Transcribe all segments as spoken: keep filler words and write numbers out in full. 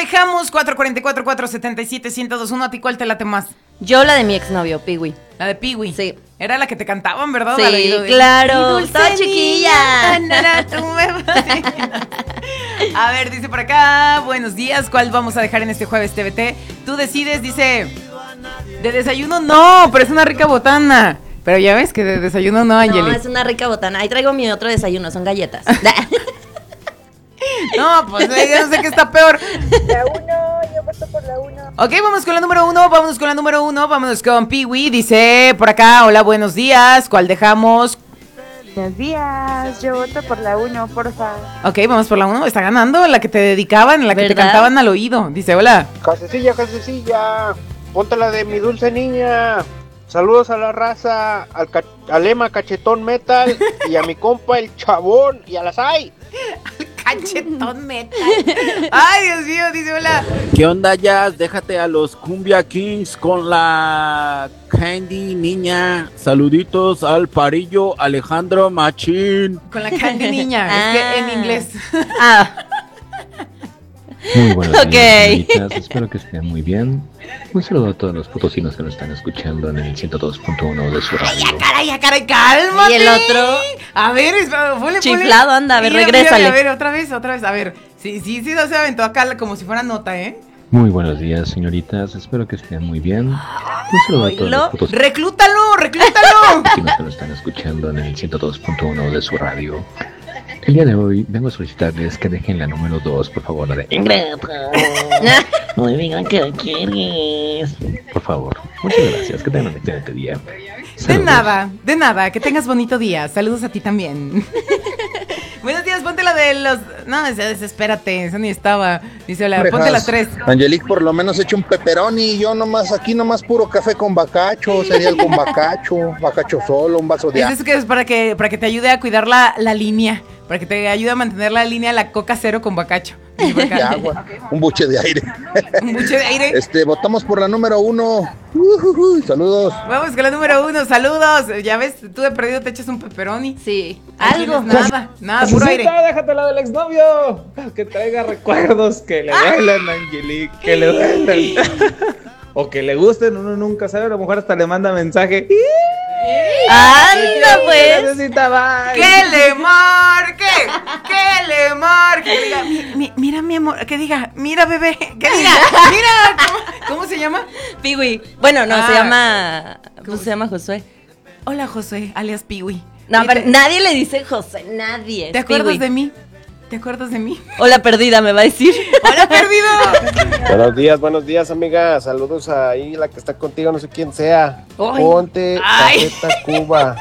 dejamos? cuatro cuatro cuatro, cuatro siete siete, uno cero dos uno. ¿A ti cuál te late más? Yo la de mi exnovio, Piwi. La de Piwi. Sí. Era la que te cantaban, ¿verdad? Sí, de... claro. Estaba chiquilla. Nana, tú me... A ver, dice por acá, buenos días, ¿cuál vamos a dejar en este jueves T V T? Tú decides, dice, de desayuno no, pero es una rica botana. Pero ya ves que de desayuno no, Angeli. No, es una rica botana. Ahí traigo mi otro desayuno, son galletas. No, pues ya no sé qué está peor. La uno, yo voto por la uno. Ok, vamos con la número uno, vámonos con la número uno, vámonos con Piwi. Dice por acá, hola, buenos días, ¿cuál dejamos? Buenos días, yo voto por la uno, porfa. Ok, vamos por la uno, está ganando, la que te dedicaban, la que te ¿Verdad? cantaban al oído. Dice, hola. Jasecilla, Jasecilla, ponte la de mi dulce niña. Saludos a la raza, al, ca- al Ema Cachetón Metal y a mi compa el Chabón y a las hay. Cachetón metal. Ay, Dios mío, dice, hola. ¿Qué onda, Jazz? Déjate a los Cumbia Kings con la Candy Niña. Saluditos al Parillo Alejandro Machín. Con la Candy Niña, es que en inglés. Ah, Muy buenos Ok. días, señoritas. Espero que estén muy bien. Un saludo a todos los potosinos que nos están escuchando en el ciento dos punto uno de su radio. Ya, caray, ya, caray, cálmate. ¿Y el otro? A ver, espera, ponle, Chiflado, anda, a ver, Mira, regrésale. mira, a ver, otra vez, otra vez, a ver. Sí, sí, sí, no se aventó acá como si fuera nota, ¿eh? Muy buenos días, señoritas. Espero que estén muy bien. Un saludo a todos Oílo. los potosinos ¡Reclútalo, reclútalo! que nos están escuchando en el ciento dos punto uno de su radio. El día de hoy vengo a solicitarles que dejen la número dos, por favor, la de Ingrata. No me digan que quieres. Por favor, muchas gracias. Que tengan un excelente día. De Saludos. nada, de nada, que tengas bonito día. Saludos a ti también. Buenos días, ponte la de los... No, esa- esa, espérate, esa ni estaba. Dice, hola, ponte las tres. Angelique por lo menos echa un pepperoni, yo nomás, aquí nomás puro café con bacacho, cereal con bacacho, bacacho solo, un vaso de Es agua. eso que es para que, para que te ayude a cuidar la, la línea. Para que te ayude a mantener la línea la coca cero con bacacho. Dice por acá. de agua, un buche de aire. Un buche de aire. Este, votamos por la número uno. Ujujuy, saludos. Vamos con la número uno, saludos. Ya ves, tú de perdido te echas un pepperoni. sí. Aquí Algo. no es Nada, nada, puro aire. Azucita, déjatela del exnovio. Que traiga recuerdos que le duelan a Angelique, que le duelan. O que le gusten, uno nunca sabe. A lo mejor hasta le manda mensaje. Anda, pues. Necesita, bye. ¡Que le marque! ¡Que le marque! Que diga, mi- mi- mira, mi amor, que diga, mira, bebé, que diga, mira, ¿cómo, cómo se llama? Piwi. Bueno, no, Ah. se llama. ¿Cómo se llama Josué? Hola, Josué, alias Piwi. No, ¿Y pero te, nadie le dice José, nadie. ¿te es acuerdas Piwi. de mí? ¿Te acuerdas de mí? Hola, perdida, me va a decir. ¡Hola, perdido! Buenos días, buenos días, amiga. Saludos ahí, la que está contigo, no sé quién sea. Ay. Ponte Ay. Cafeta Cuba.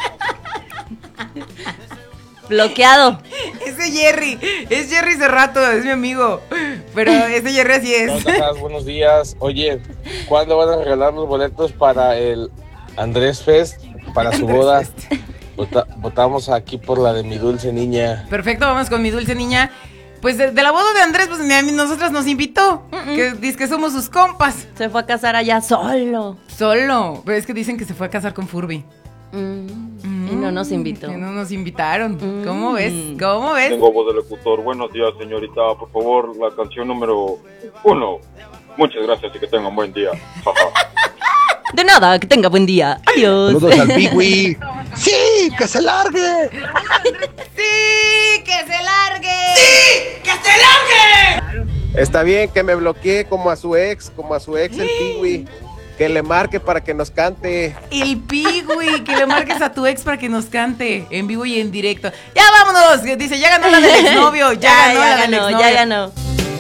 Bloqueado. Ese Jerry, es Jerry Cerrato, es mi amigo. Pero ese Jerry así es. Hola, buenos días. Oye, ¿cuándo van a regalar los boletos para el Andrés Fest, para su boda? Vota- votamos aquí por la de mi dulce niña. Perfecto, vamos con mi dulce niña. Pues de, de la boda de Andrés, pues ni a mí- nosotras nos invitó. Mm-mm. Que dice que somos sus compas. Se fue a casar allá solo. Solo. Pero es que dicen que se fue a casar con Furby. Mm, Y no nos invitó. Que no nos invitaron. Mm. ¿Cómo ves? ¿Cómo ves? Tengo voz de locutor. Buenos días, señorita. Por favor, la canción número uno. Muchas gracias y que tengan buen día. Jaja. De nada, que tenga buen día. Adiós. Saludos al Piwi. ¡Sí! ¡Que se largue! ¡Sí! ¡Que se largue! ¡Sí! ¡Que se largue! Está bien que me bloquee como a su ex, como a su ex el Piwi. Que le marque para que nos cante. El Piwi, que le marques a tu ex para que nos cante en vivo y en directo. ¡Ya vámonos! Dice, ya ganó la del exnovio. Ya, Ya, ganó ya la del ganó, exnovio. ya ganó.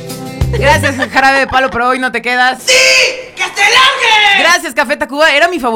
Gracias, Jarabe de Palo, pero hoy no te quedas. ¡Sí! ¡Que se largue! Gracias, Café Tacuba. Era mi favorito.